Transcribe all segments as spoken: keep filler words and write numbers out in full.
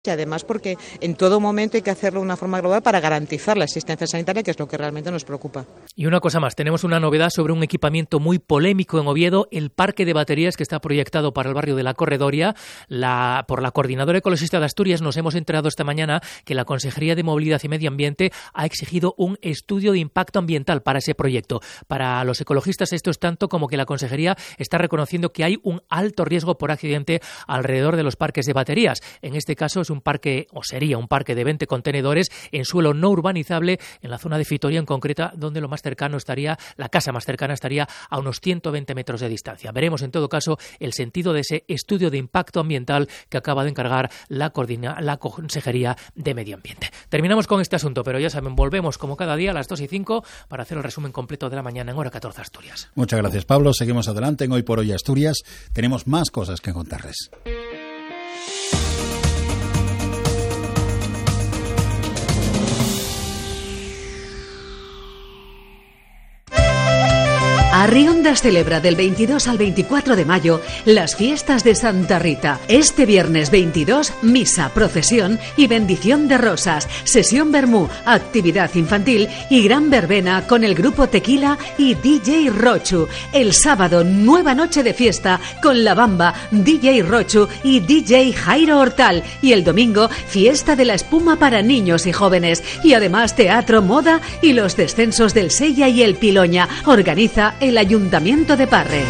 Y además porque en todo momento hay que hacerlo de una forma global para garantizar la asistencia sanitaria, que es lo que realmente nos preocupa. Y una cosa más, tenemos una novedad sobre un equipamiento muy polémico en Oviedo, el parque de baterías que está proyectado para el barrio de La Corredoria. La, por la Coordinadora Ecologista de Asturias nos hemos enterado esta mañana que la Consejería de Movilidad y Medio Ambiente ha exigido un estudio de impacto ambiental para ese proyecto. Para los ecologistas esto es tanto como que la Consejería está reconociendo que hay un alto riesgo por accidente alrededor de los parques de baterías. En este caso es un parque, o sería un parque de veinte contenedores en suelo no urbanizable en la zona de Fitoria en concreta, donde lo más cercano estaría, la casa más cercana estaría a unos ciento veinte metros de distancia. Veremos en todo caso el sentido de ese estudio de impacto ambiental que acaba de encargar la, coordina, la Consejería de Medio Ambiente. Terminamos con este asunto, pero ya saben, volvemos como cada día a las dos y cinco para hacer el resumen completo de la mañana en hora catorce Asturias. Muchas gracias, Pablo. Seguimos adelante en Hoy por Hoy Asturias. Tenemos más cosas que contarles. Arriondas celebra del veintidós al veinticuatro de mayo las fiestas de Santa Rita. Este viernes veintidós, misa, procesión y bendición de rosas, sesión vermú, actividad infantil y gran verbena con el grupo Tequila y D J Rochu. El sábado, nueva noche de fiesta con La Bamba, D J Rochu y D J Jairo Hortal. Y el domingo, fiesta de la espuma para niños y jóvenes. Y además teatro, moda y los descensos del Sella y el Piloña. Organiza el Ayuntamiento de Parres.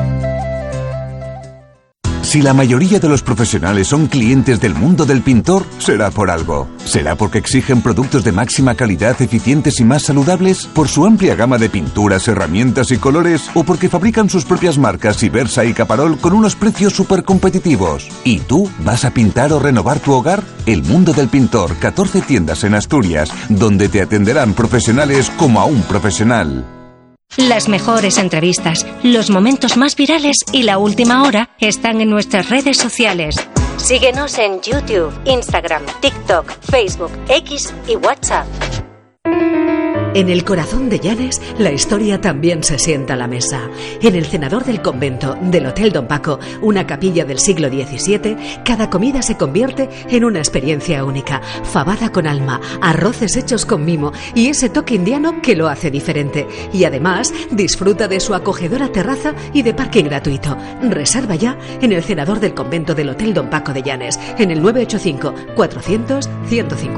Si la mayoría de los profesionales son clientes del mundo del pintor, será por algo. ¿Será porque exigen productos de máxima calidad, eficientes y más saludables? ¿Por su amplia gama de pinturas, herramientas y colores? ¿O porque fabrican sus propias marcas Ibersa y Caparol con unos precios súper competitivos? ¿Y tú vas a pintar o renovar tu hogar? El Mundo del Pintor, catorce tiendas en Asturias, donde te atenderán profesionales como a un profesional. Las mejores entrevistas, los momentos más virales y la última hora están en nuestras redes sociales. Síguenos en YouTube, Instagram, TikTok, Facebook, X y WhatsApp. En el corazón de Llanes, la historia también se sienta a la mesa. En el cenador del convento del Hotel Don Paco, una capilla del siglo diecisiete, cada comida se convierte en una experiencia única. Fabada con alma, arroces hechos con mimo y ese toque indiano que lo hace diferente. Y además, disfruta de su acogedora terraza y de parking gratuito. Reserva ya en el cenador del convento del Hotel Don Paco de Llanes, en el nueve ocho cinco, cuatrocientos, ciento cincuenta.